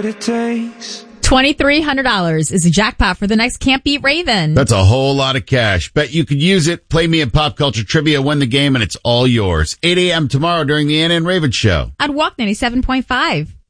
what it takes. $2,300 is the jackpot for the next Can't Beat Raven. That's a whole lot of cash. Bet you could use it. Play me in Pop Culture Trivia, win the game, and it's all yours. 8 a.m. tomorrow during the Ann and Raven Show. I'd walk 97.5.